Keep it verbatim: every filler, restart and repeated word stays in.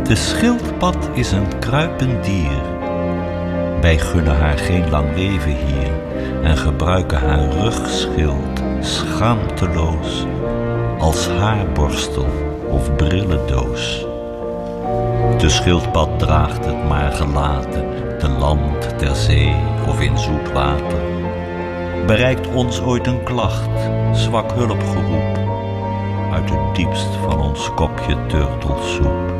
De schildpad is een kruipend dier. Wij gunnen haar geen lang leven hier en gebruiken haar rugschild schaamteloos als haarborstel of brillendoos. De schildpad draagt het maar gelaten, te land, ter zee of in zoet water. Bereikt ons ooit een klacht, zwak hulpgeroep, uit het diepst van ons kopje turtelsoep.